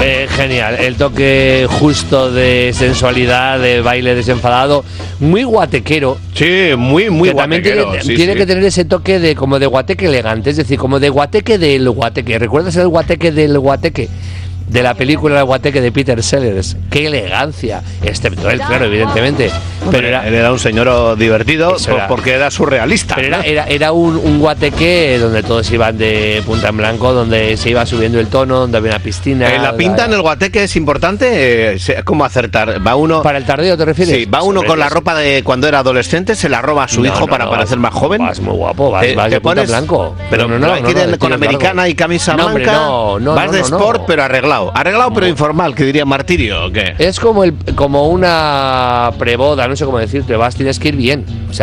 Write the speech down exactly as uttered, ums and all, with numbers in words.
Eh, genial, el toque justo de sensualidad, de baile desenfadado, muy guatequero. Sí, muy, muy que también guatequero. tiene, sí, tiene sí. que tener ese toque de como de guateque elegante, es decir, como de guateque del guateque. ¿Recuerdas el guateque del guateque? De la película El Guateque de Peter Sellers. ¡Qué elegancia! Excepto él, claro, evidentemente. Pero era, él era un señor divertido era, porque era surrealista. Pero era, era, era un, un guateque donde todos iban de punta en blanco, donde se iba subiendo el tono, donde había una piscina. En la pinta, en el guateque es importante. Eh, ¿Cómo acertar? Va uno. ¿Para el tardeo te refieres? Sí, va uno Sobre con la eso. ropa de cuando era adolescente, se la roba a su No, hijo no, para no, parecer más joven. Vas muy guapo, vas, Eh, vas te de punta en pones- blanco. Pero no, no, no, hay no, que ir no, en- de con tiro americana largo. y camisa No, hombre, blanca. no, no, Vas no, de no, sport, no. pero arreglado. Arreglado, pero informal, que diría Martirio, ¿o qué? Es como el como una preboda, no sé cómo decirte, vas, tienes que ir bien. O sea,